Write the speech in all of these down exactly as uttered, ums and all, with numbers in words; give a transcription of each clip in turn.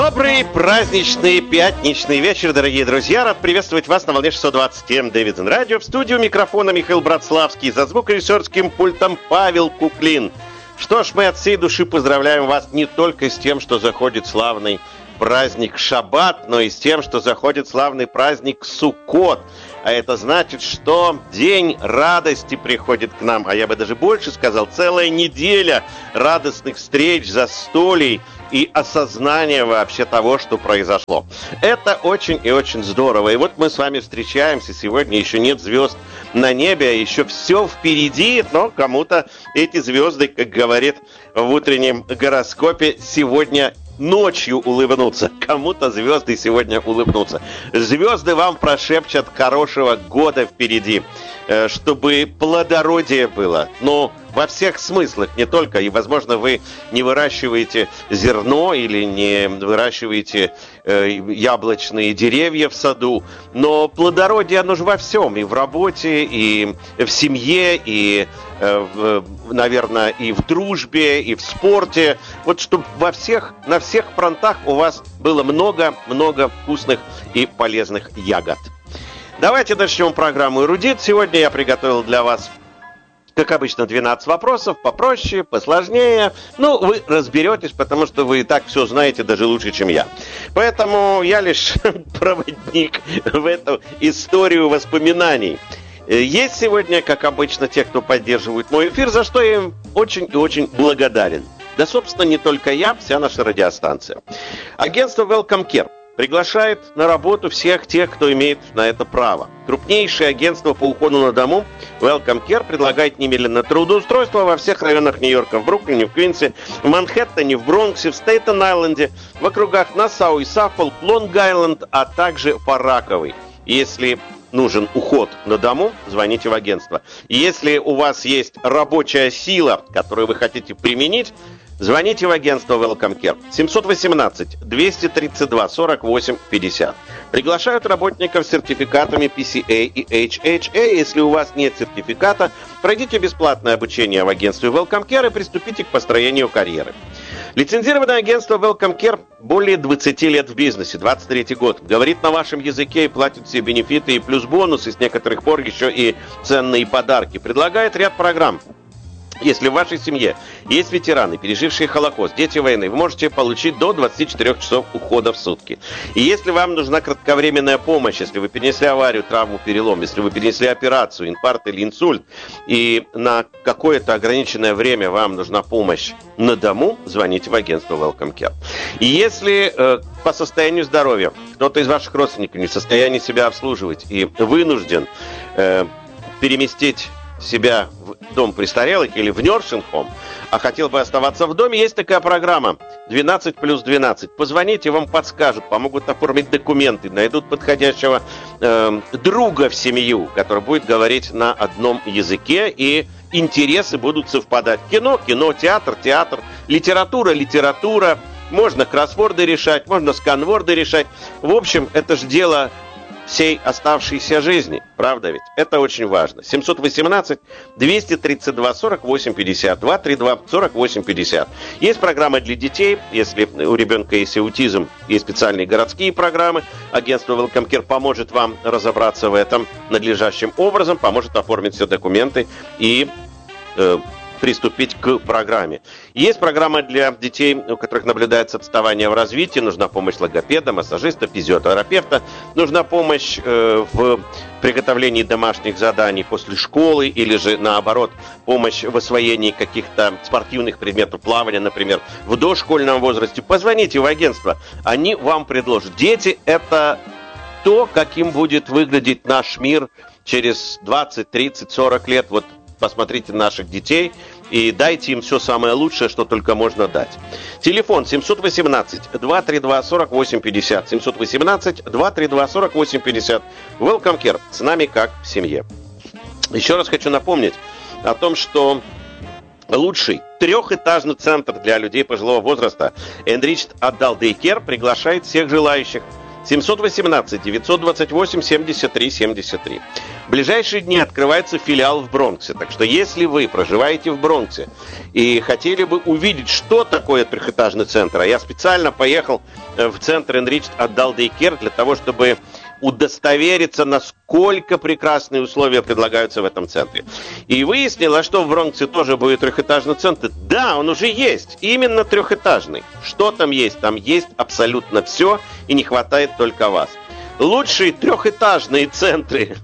Добрый праздничный пятничный вечер, дорогие друзья. Рад приветствовать вас на волне шестьсот двадцать эм Дэвидсон Радио. В студию микрофона Михаил Братславский. За звукорежиссерским пультом Павел Куклин. Что ж, мы от всей души поздравляем вас не только с тем, что заходит славный праздник Шаббат, но и с тем, что заходит славный праздник Суккот. А это значит, что день радости приходит к нам, а я бы даже больше сказал, целая неделя радостных встреч, застолий и осознания вообще того, что произошло. Это очень и очень здорово. И вот мы с вами встречаемся сегодня, еще нет звезд на небе, еще все впереди, но кому-то эти звезды, как говорит в утреннем гороскопе, сегодня ночью улыбнутся. Кому-то звезды сегодня улыбнутся. Звезды вам прошепчат хорошего года впереди, чтобы плодородие было. Но во всех смыслах, не только. И, возможно, вы не выращиваете зерно или не выращиваете э, яблочные деревья в саду, но плодородие, оно же во всем. И в работе, и в семье, и, э, в, наверное, и в дружбе, и в спорте. Вот чтобы во всех, на всех фронтах у вас было много-много вкусных и полезных ягод. Давайте начнем программу «Эрудит». Сегодня я приготовил для вас, как обычно, двенадцать вопросов, попроще, посложнее. Ну, вы разберетесь, потому что вы и так все знаете даже лучше, чем я. Поэтому я лишь проводник в эту историю воспоминаний. Есть сегодня, как обычно, те, кто поддерживает мой эфир, за что я им очень и очень благодарен. Да, собственно, не только я, вся наша радиостанция. Агентство Welcome Care приглашает на работу всех тех, кто имеет на это право. Крупнейшее агентство по уходу на дому Welcome Care предлагает немедленное трудоустройство во всех районах Нью-Йорка, в Бруклине, в Квинсе, в Манхэттене, в Бронксе, в Стейтен-Айленде, в округах Нассау и Саффолк, Лонг-Айленд, а также по Раковой. Если нужен уход на дому, звоните в агентство. Если у вас есть рабочая сила, которую вы хотите применить, звоните в агентство Welcome Care. семь один восемь двести тридцать два сорок восемь пятьдесят. Приглашают работников с сертификатами пи си эй и эйч эйч эй. Если у вас нет сертификата, пройдите бесплатное обучение в агентстве Welcome Care и приступите к построению карьеры. Лицензированное агентство Welcome Care более двадцать лет в бизнесе, двадцать третий год. Говорит на вашем языке и платит все бенефиты и плюс бонусы, с некоторых пор еще и ценные подарки. Предлагает ряд программ. Если в вашей семье есть ветераны, пережившие Холокост, дети войны, вы можете получить до двадцати четырёх часов ухода в сутки. И если вам нужна кратковременная помощь, если вы перенесли аварию, травму, перелом, если вы перенесли операцию, инфаркт или инсульт, и на какое-то ограниченное время вам нужна помощь на дому, звоните в агентство Welcome Care. И если э, по состоянию здоровья кто-то из ваших родственников не в состоянии себя обслуживать и вынужден э, переместить себя в дом престарелых или в nursing home, а хотел бы оставаться в доме, есть такая программа двенадцать плюс двенадцать. Позвоните, вам подскажут, помогут оформить документы, найдут подходящего э, друга в семью, который будет говорить на одном языке, и интересы будут совпадать. Кино, кино, театр, театр, литература, литература. Можно кроссворды решать, можно сканворды решать. В общем, это же дело всей оставшейся жизни, правда ведь? Это очень важно. семь один восемь двести тридцать два сорок восемь пятьдесят, два три два сорок восемь пятьдесят. Есть программа для детей, если у ребенка есть аутизм, есть специальные городские программы. Агентство Welcome Care поможет вам разобраться в этом надлежащим образом, поможет оформить все документы и э, приступить к программе. Есть программа для детей, у которых наблюдается отставание в развитии. Нужна помощь логопеда, массажиста, физиотерапевта. Нужна помощь э, в приготовлении домашних заданий после школы или же, наоборот, помощь в освоении каких-то спортивных предметов плавания, например, в дошкольном возрасте. Позвоните в агентство, они вам предложат. Дети – это то, каким будет выглядеть наш мир через двадцать, тридцать, сорок лет. Вот посмотрите наших детей и дайте им все самое лучшее, что только можно дать. Телефон семь один восемь два три два сорок восемь пятьдесят. семь один восемь два три два сорок восемь пятьдесят. Welcome Care. С нами как в семье. Еще раз хочу напомнить о том, что лучший трехэтажный центр для людей пожилого возраста Enriched Adult Day Care приглашает всех желающих семьсот восемнадцать девятьсот двадцать восемь семьдесят три семьдесят три. В ближайшие дни открывается филиал в Бронксе. Так что если вы проживаете в Бронксе и хотели бы увидеть, что такое трехэтажный центр, а я специально поехал в центр Enriched Adult Daycare для того, чтобы удостовериться, насколько прекрасные условия предлагаются в этом центре. И выяснилось, что в Бронксе тоже будет трехэтажный центр. Да, он уже есть, именно трехэтажный. Что там есть? Там есть абсолютно все, и не хватает только вас. Лучшие трехэтажные центры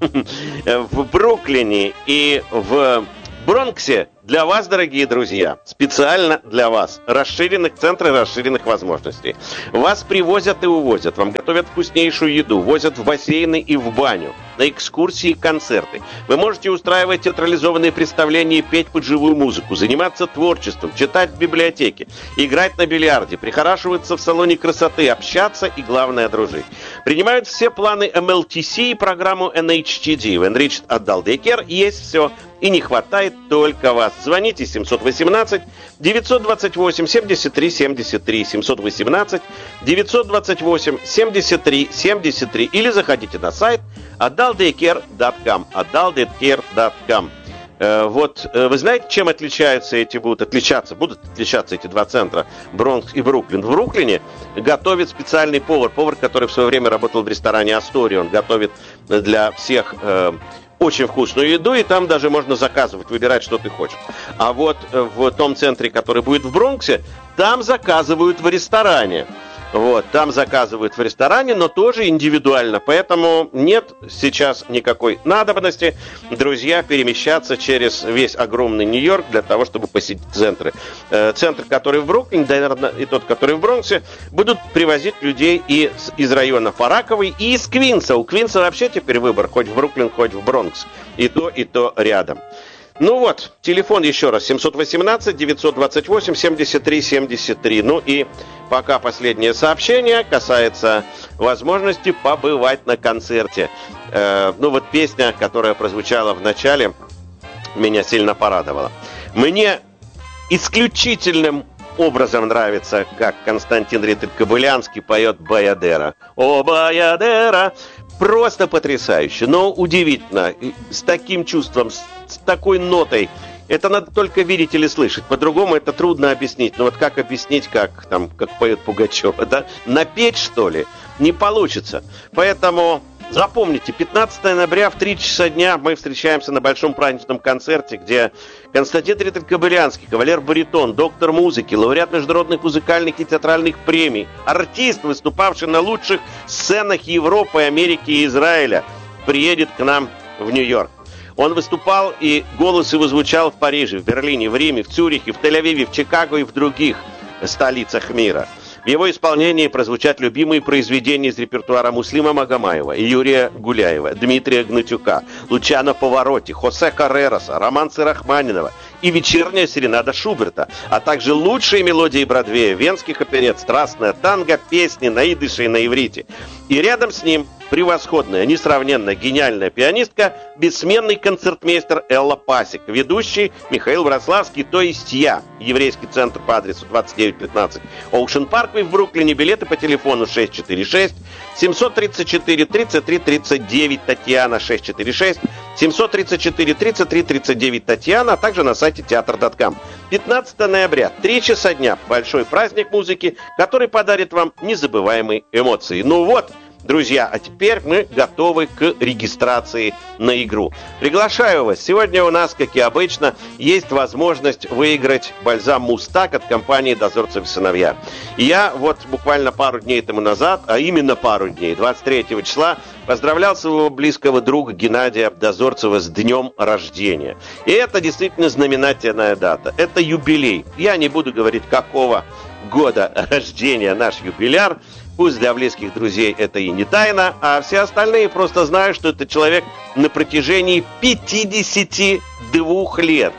в Бруклине и в Бронксе для вас, дорогие друзья, специально для вас. Расширенных центры, расширенных возможностей. Вас привозят и увозят, вам готовят вкуснейшую еду, возят в бассейны и в баню, на экскурсии и концерты. Вы можете устраивать театрализованные представления, петь под живую музыку, заниматься творчеством, читать в библиотеке, играть на бильярде, прихорашиваться в салоне красоты, общаться и, главное, дружить. Принимают все планы эм эл ти си и программу эн эйч ти ди. В Enriched Adult Daycare есть все, и не хватает только вас. Звоните семьсот восемнадцать девятьсот двадцать восемь семьдесят три семьдесят три, семьсот восемнадцать девятьсот двадцать восемь семьдесят три семьдесят три, или заходите на сайт адалт дейкер точка ком, адалт дейкер точка ком. Э, вот, э, вы знаете, чем отличаются эти, будут отличаться, будут отличаться эти два центра, Бронкс и Бруклин? В Бруклине готовит специальный повар, повар, который в свое время работал в ресторане Астория, он готовит для всех э, очень вкусную еду, и там даже можно заказывать, выбирать, что ты хочешь. А вот в том центре, который будет в Бронксе, там заказывают в ресторане. Вот, там заказывают в ресторане, но тоже индивидуально. Поэтому нет сейчас никакой надобности, друзья, перемещаться через весь огромный Нью-Йорк для того, чтобы посетить центры. Центр, который в Бруклине, наверное, и тот, который в Бронксе, будут привозить людей и из района Фараковой, и из Квинса. У Квинса вообще теперь выбор, хоть в Бруклин, хоть в Бронкс. И то, и то рядом. Ну вот, телефон еще раз, семьсот восемнадцать девятьсот двадцать восемь семьдесят три семьдесят три. Ну и пока последнее сообщение касается возможности побывать на концерте. Э, ну вот песня, которая прозвучала в начале, меня сильно порадовала. Мне исключительным образом нравится, как Константин Ритель-Кобылянский поет «Баядера». О, Баядера! Просто потрясающе, но удивительно, с таким чувством, с, с такой нотой. Это надо только видеть или слышать, по-другому это трудно объяснить. Но вот как объяснить, как, там, как поет Пугачева, да? Напеть, что ли? Не получится. Поэтому запомните, пятнадцатого ноября в три часа дня мы встречаемся на большом праздничном концерте, где Константин Ритель-Кобылянский, кавалер-баритон, доктор музыки, лауреат международных музыкальных и театральных премий, артист, выступавший на лучших сценах Европы, Америки и Израиля, приедет к нам в Нью-Йорк. Он выступал, и голос его звучал в Париже, в Берлине, в Риме, в Цюрихе, в Тель-Авиве, в Чикаго и в других столицах мира. В его исполнении прозвучат любимые произведения из репертуара Муслима Магомаева, Юрия Гуляева, Дмитрия Гнатюка, Лучано Паваротти, Хосе Каррероса, Романсы Рахманинова и вечерняя серенада Шуберта, а также лучшие мелодии Бродвея, венских оперет, страстная танго, песни на идыше и на иврите. И рядом с ним превосходная, несравненно гениальная пианистка, бессменный концертмейстер Элла Пасик, ведущий Михаил Братславский, то есть я, еврейский центр по адресу двадцать девять пятнадцать Оушен Парквей в Бруклине, билеты по телефону шесть четыре шесть семьсот тридцать четыре тридцать три тридцать девять, Татьяна, шесть четыре шесть семьсот тридцать четыре тридцать три тридцать девять, Татьяна, а также на сайте театр точка ком. пятнадцатого ноября, три часа дня, большой праздник музыки, который подарит вам незабываемые эмоции. Ну вот, друзья, а теперь мы готовы к регистрации на игру. Приглашаю вас. Сегодня у нас, как и обычно, есть возможность выиграть бальзам «Мустак» от компании «Дозорцев и сыновья». Я вот буквально пару дней тому назад, а именно пару дней, двадцать третьего числа, поздравлял своего близкого друга Геннадия Дозорцева с днем рождения. И это действительно знаменательная дата. Это юбилей. Я не буду говорить, какого года рождения наш юбиляр. Пусть для близких друзей это и не тайна, а все остальные просто знают, что это человек на протяжении пятидесяти двух лет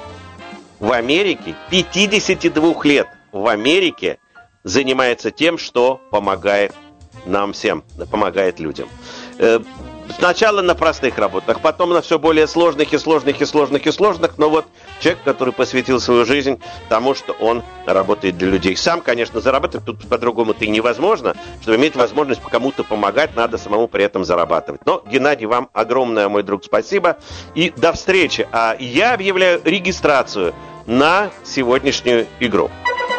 в Америке, пятидесяти двух лет в Америке занимается тем, что помогает нам всем, помогает людям. Сначала на простых работах, потом на все более сложных и сложных и сложных и сложных. Но вот человек, который посвятил свою жизнь тому, что он работает для людей. Сам, конечно, зарабатывать тут по-другому-то и невозможно. Чтобы иметь возможность кому-то помогать, надо самому при этом зарабатывать. Но, Геннадий, вам огромное, мой друг, спасибо. И до встречи. А я объявляю регистрацию на сегодняшнюю игру.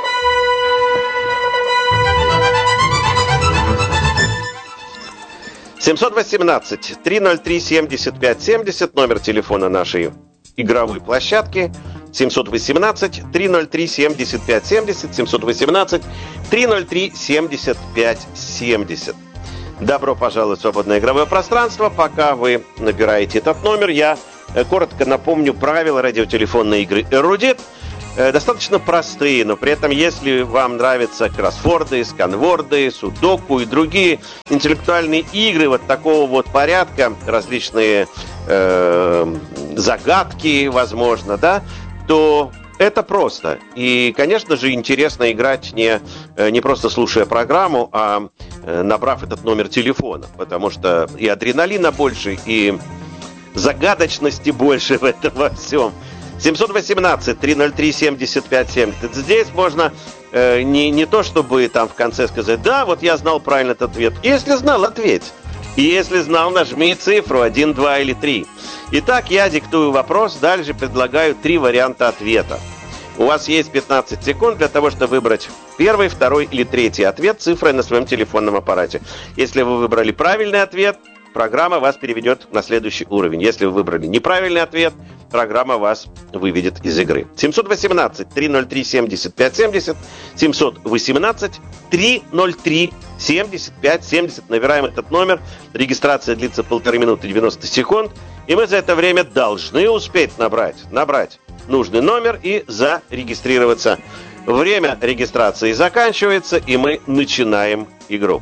семьсот восемнадцать триста три семьдесят пять семьдесят, номер телефона нашей игровой площадки. семьсот восемнадцать триста три семьдесят пять семьдесят, семьсот восемнадцать триста три семьдесят пять семьдесят. Добро пожаловать в свободное игровое пространство. Пока вы набираете этот номер, я коротко напомню правила радиотелефонной игры «Эрудит». Достаточно простые, но при этом, если вам нравятся кроссворды, сканворды, судоку и другие интеллектуальные игры вот такого вот порядка, различные э, загадки, возможно, да, то это просто. И, конечно же, интересно играть не, не просто слушая программу, а набрав этот номер телефона, потому что и адреналина больше, и загадочности больше в этом во всем. семьсот восемнадцать триста три семьдесят пять семьдесят. Здесь можно э, не, не то, чтобы там в конце сказать, да, вот я знал правильно этот ответ. Если знал, ответь. И если знал, нажми цифру один, два или три. Итак, я диктую вопрос, дальше предлагаю три варианта ответа. У вас есть пятнадцать секунд для того, чтобы выбрать первый, второй или третий ответ цифрой на своем телефонном аппарате. Если вы выбрали правильный ответ, программа вас переведет на следующий уровень. Если вы выбрали неправильный ответ, программа вас выведет из игры. семьсот восемнадцать триста три семьдесят пять семьдесят, семьсот восемнадцать триста три семьдесят пять семьдесят. Набираем этот номер. Регистрация длится полторы минуты девяносто секунд. И мы за это время должны успеть набрать, набрать нужный номер и зарегистрироваться. Время регистрации заканчивается, и мы начинаем игру.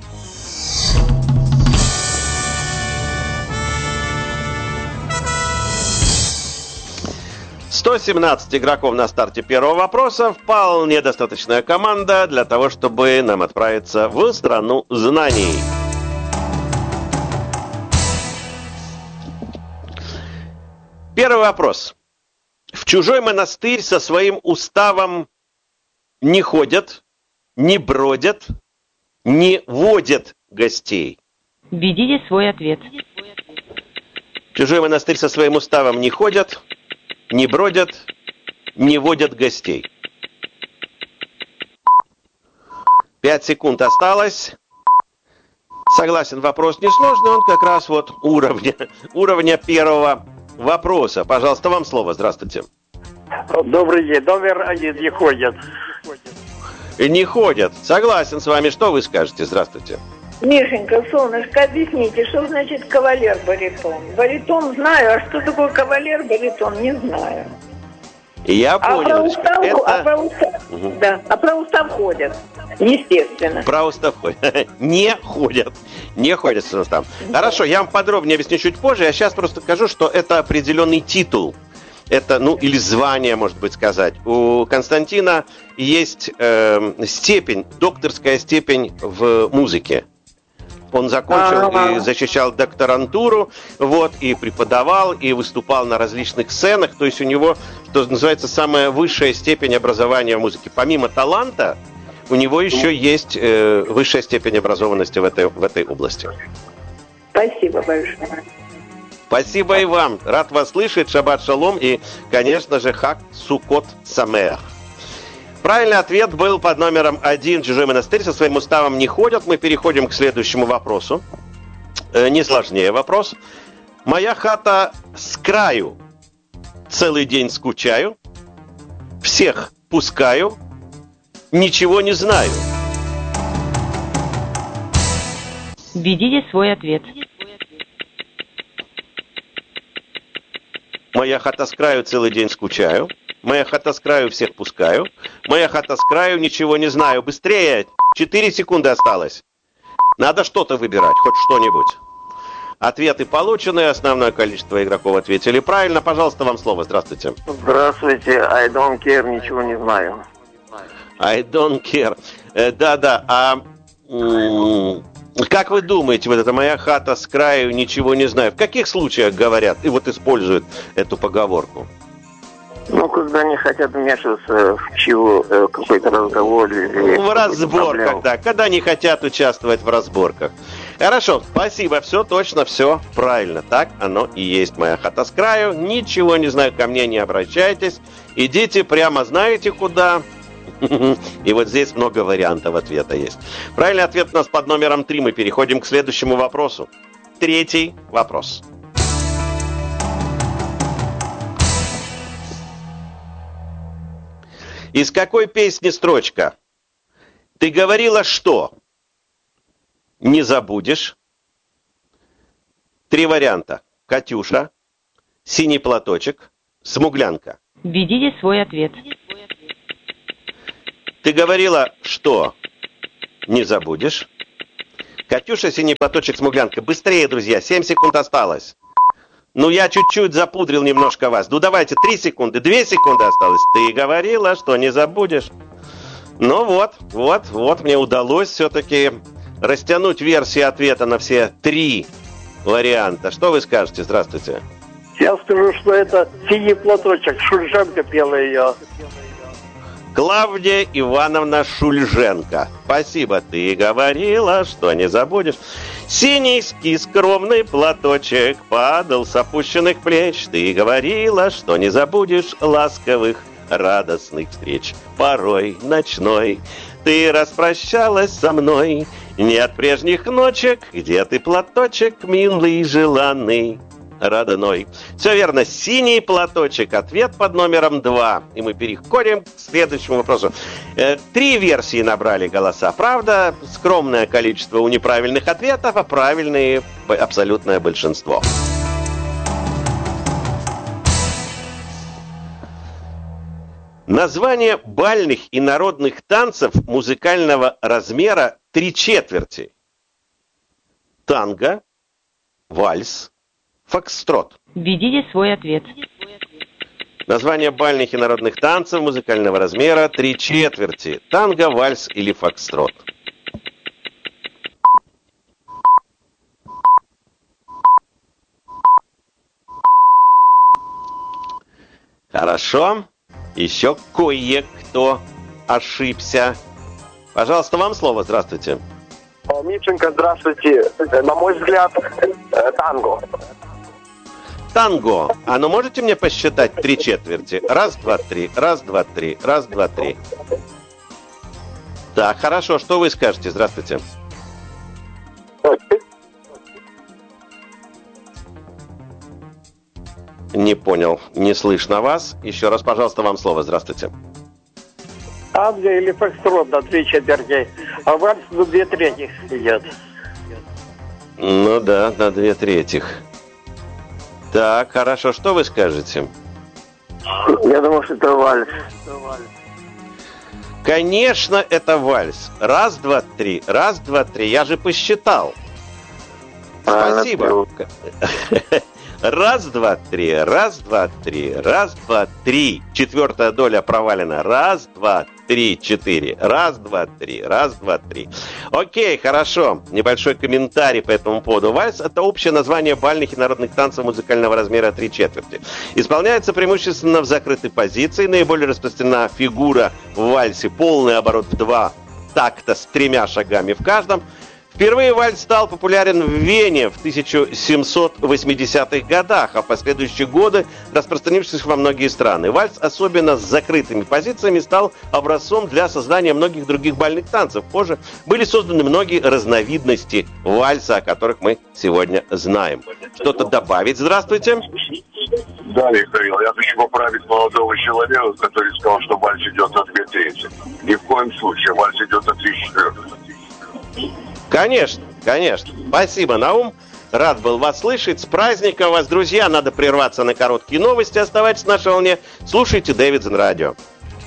сто семнадцать игроков на старте первого вопроса. Вполне достаточная команда для того, чтобы нам отправиться в страну знаний. Первый вопрос. В чужой монастырь со своим уставом не ходят, не бродят, не водят гостей. Введите свой ответ. В чужой монастырь со своим уставом не ходят, не бродят, не водят гостей. Пять секунд осталось. Согласен, вопрос несложный, он как раз вот уровня, уровня первого вопроса. Пожалуйста, вам слово. Здравствуйте. Добрый день. Номер один не ходят. Не ходят. Согласен с вами. Что вы скажете? Здравствуйте. Мишенька, солнышко, объясните, что значит кавалер-баритон? Баритон знаю, а что такое кавалер-баритон, не знаю. Я а понял. Про устав, это... а, про устав, угу. Да, а про устав ходят, естественно. Про устав ходят. Не ходят. Не ходят с уставом. Хорошо, я вам подробнее объясню чуть позже. Я сейчас просто скажу, что это определенный титул. Это, ну, или звание, может быть, сказать. У Константина есть э, степень, докторская степень в музыке. Он закончил А-а-а. и защищал докторантуру, вот, и преподавал, и выступал на различных сценах. То есть у него, что называется, самая высшая степень образования в музыке. Помимо таланта, у него еще есть э, высшая степень образованности в этой, в этой области. Спасибо большое. Спасибо и вам. Рад вас слышать. Шаббат шалом и, конечно же, Хаг Суккот Самеах. Правильный ответ был под номером один. Чужой монастырь со своим уставом не ходят. Мы переходим к следующему вопросу. Э, не сложнее вопрос. Моя хата с краю. Целый день скучаю. Всех пускаю. Ничего не знаю. Введите свой ответ. Моя хата с краю, целый день скучаю. Моя хата с краю, всех пускаю. Моя хата с краю, ничего не знаю. Быстрее! Четыре секунды осталось. Надо что-то выбирать, хоть что-нибудь. Ответы получены. Основное количество игроков ответили правильно. Пожалуйста, вам слово. Здравствуйте. Здравствуйте. I don't care, ничего не знаю. I don't care. Э, да-да. А м- Как вы думаете, вот это моя хата с краю, ничего не знаю. В каких случаях говорят и вот используют эту поговорку? Ну, когда не хотят вмешиваться в чего, какой-то разговор или... В разборках, да, когда не хотят участвовать в разборках. Хорошо, спасибо, все точно, все правильно. Так оно и есть, моя хата с краю. Ничего не знаю, ко мне не обращайтесь. Идите прямо знаете куда. И вот здесь много вариантов ответа есть. Правильный ответ у нас под номером три. Мы переходим к следующему вопросу. Третий вопрос. Из какой песни строчка? Ты говорила, что? Не забудешь. Три варианта. Катюша, синий платочек, смуглянка. Введите свой ответ. Ты говорила, что? Не забудешь. Катюша, синий платочек, смуглянка. Быстрее, друзья, семь секунд осталось. Ну, я чуть-чуть запудрил немножко вас. Ну, давайте, три секунды, две секунды осталось. Ты говорила, что не забудешь. Ну, вот, вот, вот, мне удалось все-таки растянуть версию ответа на все три варианта. Что вы скажете? Здравствуйте. Я скажу, что это синий платочек. Шульженко пела ее. Клавдия Ивановна Шульженко. Спасибо. Ты говорила, что не забудешь. Синий скромный платочек падал с опущенных плеч. Ты говорила, что не забудешь ласковых, радостных встреч. Порой ночной ты распрощалась со мной. Нет прежних ночек, где ты, платочек, милый, желанный, родной. Все верно, синий платочек. Ответ под номером два. И мы переходим к следующему вопросу. Э, три версии набрали голоса. Правда, скромное количество у неправильных ответов, а правильные абсолютное большинство. Название бальных и народных танцев музыкального размера три четверти. Танго, вальс, фокстрот. Введите свой ответ. Название бальных и народных танцев музыкального размера три четверти. Танго, вальс или фокстрот. Хорошо. Еще кое-кто ошибся. Пожалуйста, вам слово. Здравствуйте. Митченко, здравствуйте. На мой взгляд, танго. Танго. А ну можете мне посчитать три четверти? Раз, два, три. Раз, два, три. Раз, два, три. Так, хорошо. Что вы скажете? Здравствуйте. Не понял. Не слышно вас. Еще раз, пожалуйста, вам слово. Здравствуйте. Танго или фокстрот на три четверти, а вальс на две трети идет. Ну да, на две третьих. Так, хорошо. Что вы скажете? Я думаю, что это вальс. Конечно, это вальс. Раз, два, три. Раз, два, три. Я же посчитал. Спасибо. Раз, два, три. Раз, два, три. Раз, два, три. Четвертая доля провалена. Раз, два, три, четыре. Раз, два, три. Раз, два, три. Окей, хорошо. Небольшой комментарий по этому поводу. Вальс – это общее название бальных и народных танцев музыкального размера три четверти. Исполняется преимущественно в закрытой позиции. Наиболее распространена фигура в вальсе. Полный оборот в два такта с тремя шагами в каждом. Впервые вальс стал популярен в Вене в тысяча семьсот восьмидесятых годах, а в последующие годы распространившись во многие страны. Вальс, особенно с закрытыми позициями, стал образцом для создания многих других бальных танцев. Позже были созданы многие разновидности вальса, о которых мы сегодня знаем. Что-то добавить? Здравствуйте. Да, Михаил, я хочу поправить молодого человека, который сказал, что вальс идет на две трети. Ни в коем случае, вальс идет на три четверти. Конечно, конечно. Спасибо, Наум. Рад был вас слышать. С праздником вас, друзья. Надо прерваться на короткие новости. Оставайтесь на нашей волне. Слушайте Дэвидсон Радио.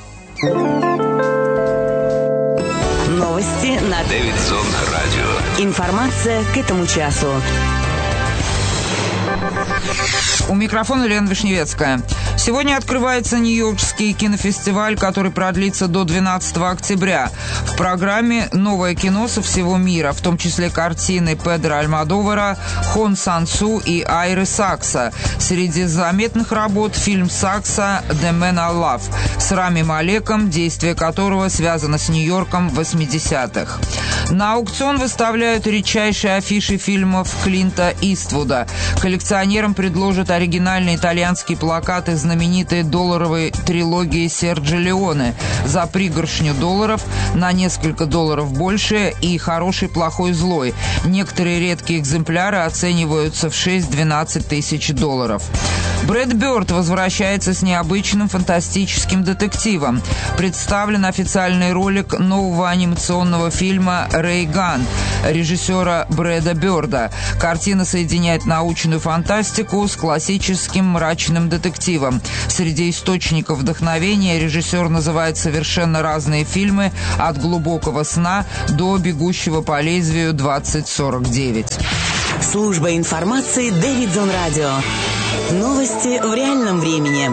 Новости на Дэвидсон Радио. Информация к этому часу. У микрофона Лена Вишневецкая. Сегодня открывается Нью-Йоркский кинофестиваль, который продлится до двенадцатого октября. В программе новое кино со всего мира, в том числе картины Педро Альмодовара, Хон Сан-Су и Айры Сакса. Среди заметных работ фильм Сакса «The Man I Love» с Рами Малеком, действие которого связано с Нью-Йорком восьмидесятых. На аукцион выставляют редчайшие афиши фильмов Клинта Иствуда. Коллекционерам предложат оригинальные итальянские плакаты знаменитой долларовой трилогии Серджио Леоне за пригоршню долларов, на несколько долларов больше, и «Хороший, плохой, злой». Некоторые редкие экземпляры оцениваются в шесть-двенадцать тысяч долларов. Брэд Бёрд возвращается с необычным фантастическим детективом. Представлен официальный ролик нового анимационного фильма «Рейган» режиссера Брэда Бёрда. Картина соединяет научную фантастику с классическим мрачным детективом. Среди источников вдохновения режиссер называет совершенно разные фильмы, от «Глубокого сна» до «Бегущего по лезвию двадцать сорок девять». Служба информации Дэвидсон Радио. Новости в реальном времени.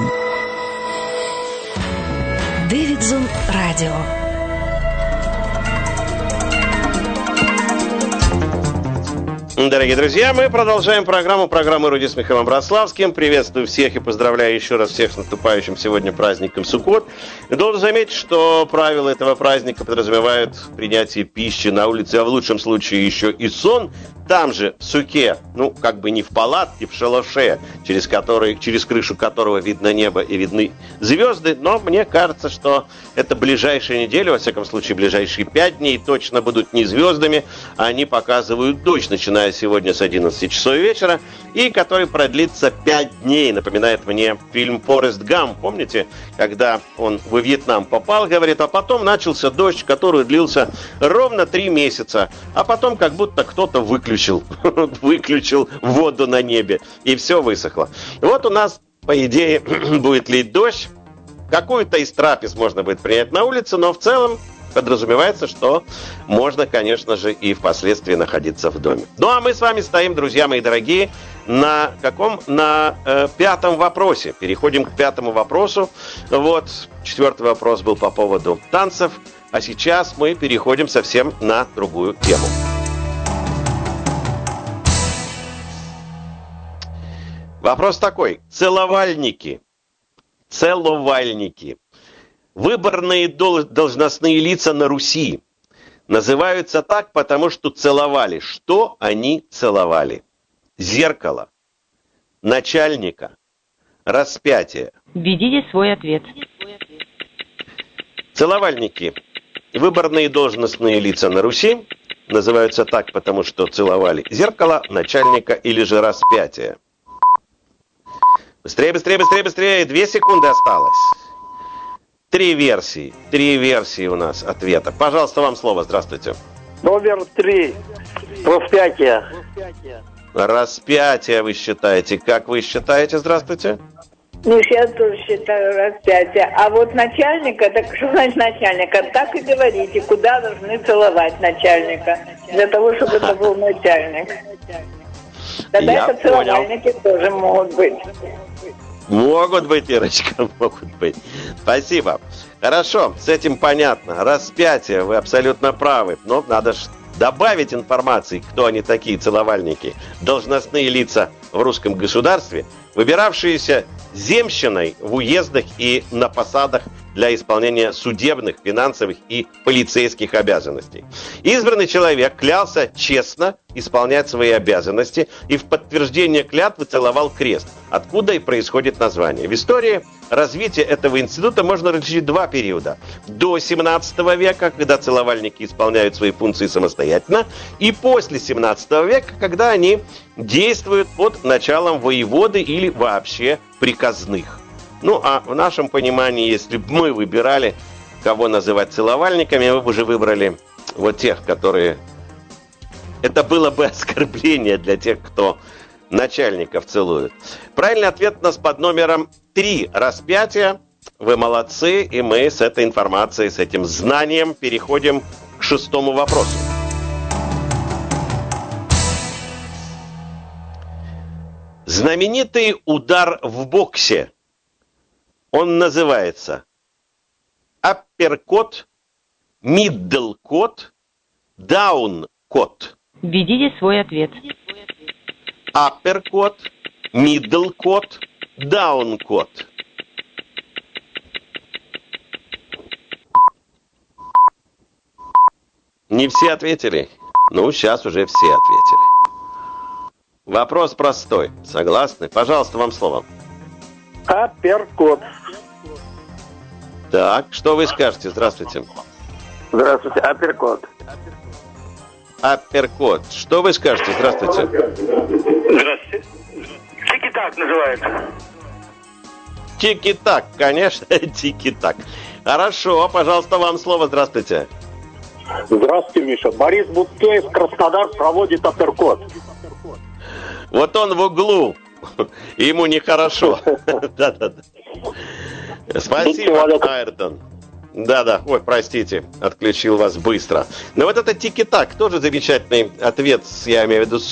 Дэвидсон Радио. Дорогие друзья, мы продолжаем программу, программу «Руди с Михаилом Братславским». Приветствую всех и поздравляю еще раз всех с наступающим сегодня праздником Суккот. И должен заметить, что правила этого праздника подразумевают принятие пищи на улице, а в лучшем случае еще и сон там же, в суке, ну, как бы не в палатке, в шалаше, через, который, через крышу которого видно небо и видны звезды, но мне кажется, что это ближайшая неделя, во всяком случае, ближайшие пять дней точно будут не звездами, а они показывают дождь, начиная сегодня с одиннадцати часов вечера, и который продлится пять дней. Напоминает мне фильм «Форест Гамп». Помните, когда он во Вьетнам попал, говорит, а потом начался дождь, который длился ровно три месяца, а потом как будто кто-то выключил, выключил воду на небе, и все высохло. Вот у нас, по идее, будет лить дождь. Какую-то из трапез можно будет принять на улице, но в целом подразумевается, что можно, конечно же, и впоследствии находиться в доме. Ну, а мы с вами стоим, друзья мои дорогие, на каком? На э, пятом вопросе. Переходим к пятому вопросу. Вот, четвертый вопрос был по поводу танцев, а сейчас мы переходим совсем на другую тему. Вопрос такой. Целовальники. Целовальники. Выборные должностные лица на Руси называются так, потому что целовали. Что они целовали? Зеркало, начальника, распятие. Введите свой ответ. Целовальники. Выборные должностные лица на Руси называются так, потому что целовали зеркало, начальника или же распятие. Быстрее, быстрее, быстрее, быстрее. Две секунды осталось. Три версии. Три версии у нас ответа. Пожалуйста, вам слово. Здравствуйте. Номер три. Распятие. Распятие вы считаете. Как вы считаете? Здравствуйте. Ну, я тоже считаю распятие. А вот начальника, так что значит начальника? Так и говорите, куда должны целовать начальника. Для того, чтобы это был начальник. Тогда Я это целовальники понял. Тоже могут быть. Могут быть, Ирочка, могут быть. Спасибо. Хорошо, с этим понятно. Распятие, вы абсолютно правы. Но надо же добавить информации, кто они такие, целовальники. Должностные лица в русском государстве, выбиравшиеся земщиной в уездах и на посадах для исполнения судебных, финансовых и полицейских обязанностей. Избранный человек клялся честно исполнять свои обязанности и в подтверждение клятвы целовал крест, откуда и происходит название. В истории развития этого института можно различить два периода. До семнадцатого века, когда целовальники исполняют свои функции самостоятельно, и после семнадцатого века, когда они действуют под началом воеводы или вообще приказных. Ну, а в нашем понимании, если бы мы выбирали, кого называть целовальниками, мы бы уже выбрали вот тех, которые... Это было бы оскорбление для тех, кто начальников целует. Правильный ответ у нас под номером три. Распятие. Вы молодцы, и мы с этой информацией, с этим знанием переходим к шестому вопросу. Знаменитый удар в боксе. Он называется апперкот, миддлкот, даункот. Введите свой ответ. Апперкот, миддлкот, даункот. Не все ответили? Ну, сейчас уже все ответили. Вопрос простой. Согласны? Пожалуйста, вам слово. Апперкот. Так, что вы скажете? Здравствуйте. Здравствуйте, апперкот. Апперкот. Что вы скажете? Здравствуйте. Здравствуйте. Тики-так называется. Тики-так, конечно, тики-так. Хорошо, пожалуйста, вам слово. Здравствуйте. Здравствуйте, Миша. Борис Бутеев, Краснодар, проводит апперкот. Вот он в углу. Ему нехорошо. Да-да-да. Спасибо, Айртон. Да-да, ой, простите, отключил вас быстро. Но вот это тики-так, тоже замечательный ответ, я имею в виду, с